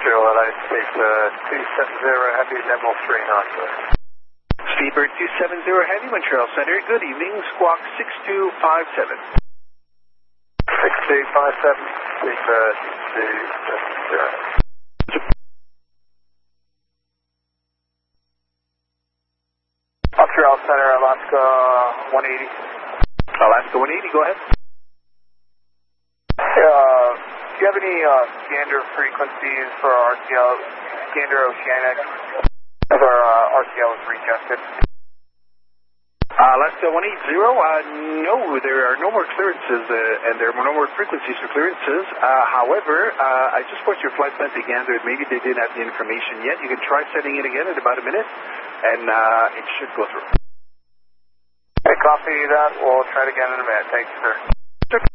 Montreal States 270 Heavy, Demo 39. Speedbird 270 Heavy, Montreal Center. Good evening. Squawk 6257. 6257. Speedbird 270. Montreal Center, Alaska 180. Alaska 180, go ahead. Do you have any Gander frequencies for RTL, Gander Oceanic, if our RTL is rejected? Alaska 180, no, there are no more clearances, and there are no more frequencies for clearances. However, I just put your flight plan to Gander. Maybe they didn't have the information yet. You can try setting it again in about a minute, and it should go through. Okay, copy that. We'll try it again in a minute. Thanks, sir.